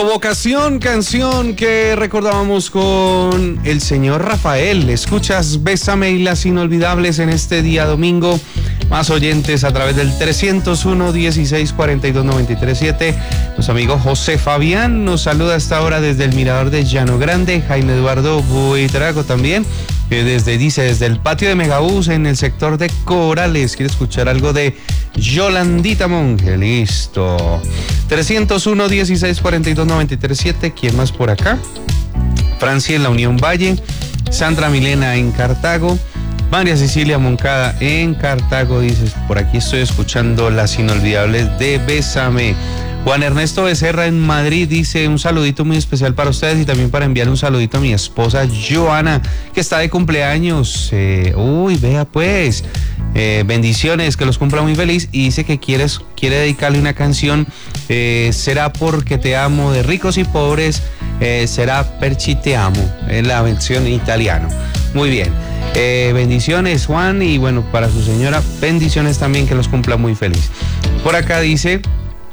Provocación, canción que recordábamos con el señor Rafael. Escuchas Bésame y las inolvidables en este día domingo. Más oyentes a través del 301-1642-937. Nuestro amigo José Fabián nos saluda a esta hora desde el Mirador de Llano Grande. Jaime Eduardo Buitrago también. Desde el patio de Megabús en el sector de Corales. ¿Quiere escuchar algo de Yolandita Monge? Listo. 301-1642-937. ¿Quién más por acá? Francia en la Unión Valle. Sandra Milena en Cartago. María Cecilia Moncada en Cartago. Dices, por aquí estoy escuchando las inolvidables de Bésame. Juan Ernesto Becerra en Madrid dice un saludito muy especial para ustedes y también para enviar un saludito a mi esposa Joana, que está de cumpleaños. Vea pues, bendiciones, que los cumpla muy feliz, y dice que quiere dedicarle una canción, Será porque te amo, de Ricos y Pobres, Será Perci te amo, en la versión en italiano. Muy bien, bendiciones Juan, y bueno, para su señora, bendiciones también, que los cumpla muy feliz. Por acá dice...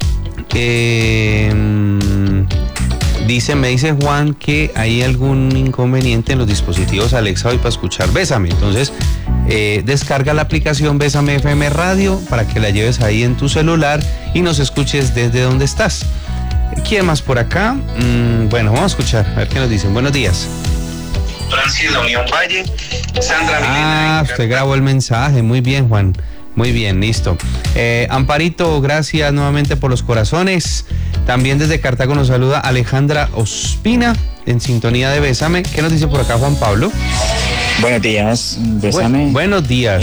me dice Juan que hay algún inconveniente en los dispositivos Alexa hoy para escuchar Bésame. Entonces, descarga la aplicación Bésame FM Radio para que la lleves ahí en tu celular y nos escuches desde donde estás. ¿Quién más por acá? Bueno, vamos a escuchar, a ver qué nos dicen. Buenos días. Francis, la Unión Valle. Sandra Milena. Usted grabó el mensaje. Muy bien, Juan. Muy bien, listo. Amparito, gracias nuevamente por los corazones. También desde Cartago nos saluda Alejandra Ospina, en sintonía de Bésame. ¿Qué nos dice por acá Juan Pablo? Buenos días, Bésame. Buenos días.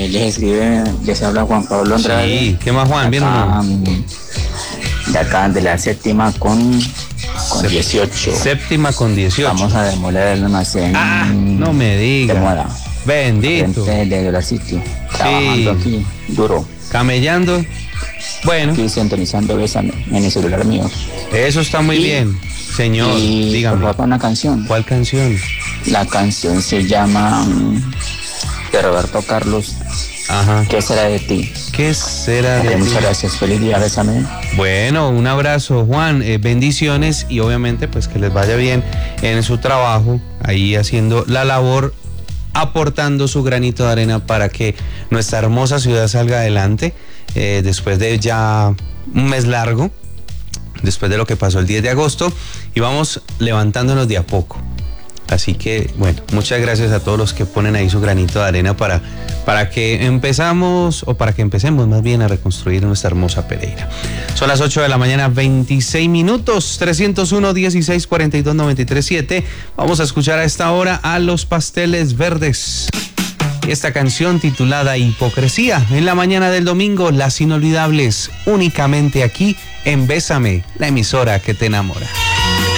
Les habla Juan Pablo Andrade. Sí, ¿qué más, Juan? ¿Bien o no? De acá, de la séptima con 18. Séptima con 18. Vamos a demoler el almacén. No me diga. Demora. Bendito. De Dollar City. Trabajando aquí, duro. Camellando. Bueno. Aquí sintonizando Bésame en el celular mío. Eso está muy bien, señor. Dígame. Para una canción. ¿Cuál canción? La canción se llama de Roberto Carlos. Ajá. ¿Qué será de ti? ¿Qué será de ti? Muchas gracias. Feliz día, Bésame. Bueno, un abrazo, Juan. Bendiciones, y obviamente pues que les vaya bien en su trabajo, ahí haciendo la labor, aportando su granito de arena para que nuestra hermosa ciudad salga adelante, después de ya un mes largo, después de lo que pasó el 10 de agosto, y vamos levantándonos de a poco. Así que, bueno, muchas gracias a todos los que ponen ahí su granito de arena para que empecemos más bien a reconstruir nuestra hermosa Pereira. Son las 8 de la mañana, 26 minutos, 301-1642-937. Vamos a escuchar a esta hora a Los Pasteles Verdes. Esta canción titulada Hipocresía, en la mañana del domingo, las inolvidables, únicamente aquí en Bésame, la emisora que te enamora.